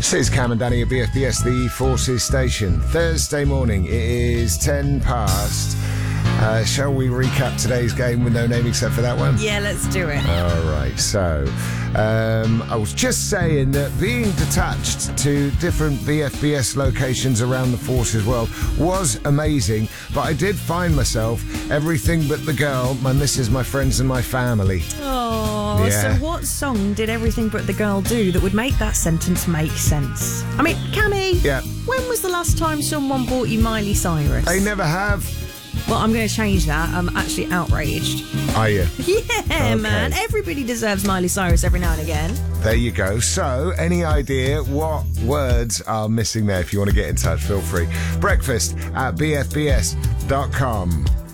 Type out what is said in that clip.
This is Cam and Danny at BFBS, the Forces Station. Thursday morning, it is 10 past. Shall we recap today's game with no name except for that one? Yeah, let's do it. All right, so I was just saying that being detached to different BFBS locations around the Forces world was amazing, but I did find myself everything but the girl, my missus, my friends and my family. Oh, Yeah. So what song did Everything But the Girl do that would make that sentence make sense? I mean, Cammy, Yeah. when was the last time someone bought you Miley Cyrus? They never have. Well, I'm going to change that. I'm actually outraged. Are you? Yeah, man. Everybody deserves Miley Cyrus every now and again. There you go. So, any idea what words are missing there? If you want to get in touch, feel free. Breakfast at bfbs.com.